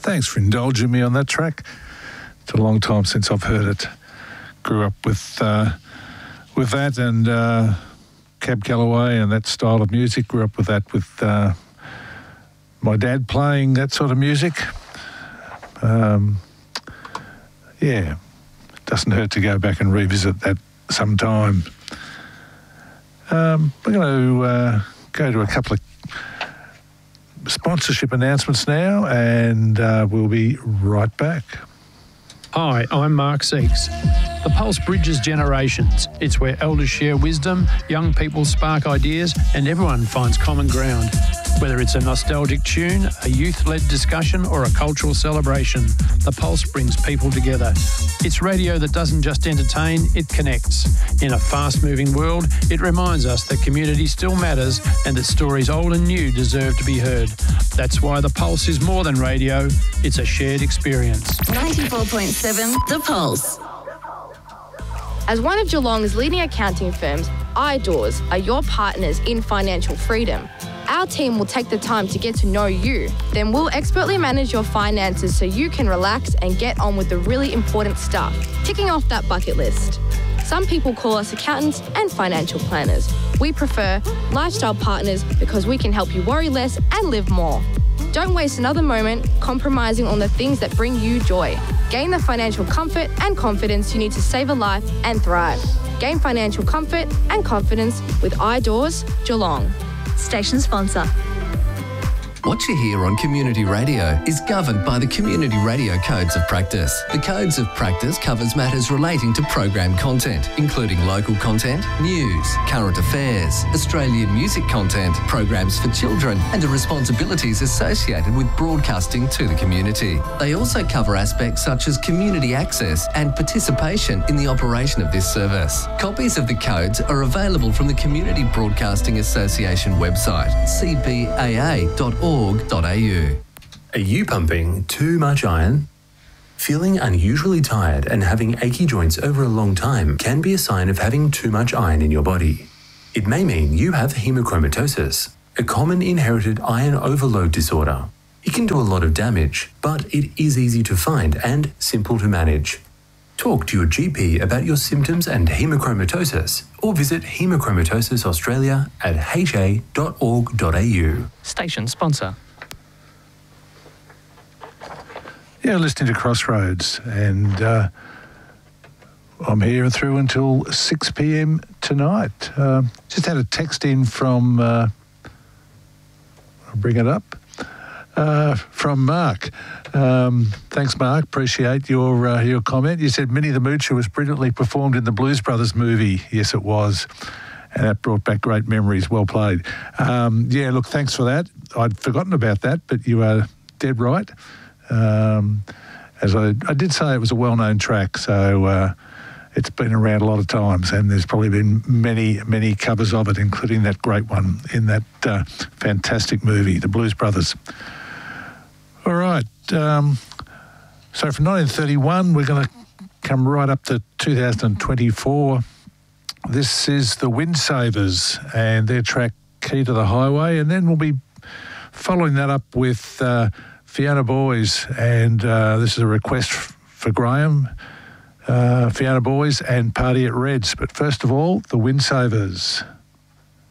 Thanks for indulging me on that track. It's a long time since I've heard it. Grew up with that and Cab Calloway and that style of music. Grew up with that with my dad playing that sort of music. Yeah, it doesn't hurt to go back and revisit that sometime. We're going to go to a couple of sponsorship announcements now, and we'll be right back. Hi, I'm Mark Seeks. The Pulse bridges generations. It's where elders share wisdom, young people spark ideas, and everyone finds common ground. Whether it's a nostalgic tune, a youth-led discussion, or a cultural celebration, the Pulse brings people together. It's radio that doesn't just entertain, it connects. In a fast-moving world, it reminds us that community still matters and that stories old and new deserve to be heard. That's why the Pulse is more than radio, it's a shared experience. 94.7 The Pulse. As one of Geelong's leading accounting firms, iDoors are your partners in financial freedom. Our team will take the time to get to know you. Then we'll expertly manage your finances so you can relax and get on with the really important stuff, ticking off that bucket list. Some people call us accountants and financial planners. We prefer lifestyle partners because we can help you worry less and live more. Don't waste another moment compromising on the things that bring you joy. Gain the financial comfort and confidence you need to save a life and thrive. Gain financial comfort and confidence with iDoors Geelong. Station sponsor. What you hear on Community Radio is governed by the Community Radio Codes of Practice. The Codes of Practice covers matters relating to program content, including local content, news, current affairs, Australian music content, programs for children, and the responsibilities associated with broadcasting to the community. They also cover aspects such as community access and participation in the operation of this service. Copies of the codes are available from the Community Broadcasting Association website, cbaa.org.au. Are you pumping too much iron? Feeling unusually tired and having achy joints over a long time can be a sign of having too much iron in your body. It may mean you have hemochromatosis, a common inherited iron overload disorder. It can do a lot of damage, but it is easy to find and simple to manage. Talk to your GP about your symptoms and hemochromatosis, or visit Hemochromatosis Australia at ha.org.au. Station sponsor. Yeah, listening to Crossroads, and I'm here through until 6 p.m. tonight. Just had a text in from, I'll bring it up, from Mark. Thanks, Mark. Appreciate your comment. You said Minnie the Moocher was brilliantly performed in the Blues Brothers movie. Yes, it was. And that brought back great memories. Well played. Yeah, look, thanks for that. I'd forgotten about that, but you are dead right. As I did say, it was a well-known track, so it's been around a lot of times, and there's probably been many, many covers of it, including that great one in that fantastic movie, The Blues Brothers. All right. So from 1931, we're going to come right up to 2024. This is the Windsavers and their track Key to the Highway, and then we'll be following that up with Fiona Boys, and this is a request for Graham, Fiona Boys and Party at Reds. But first of all, the Windsavers.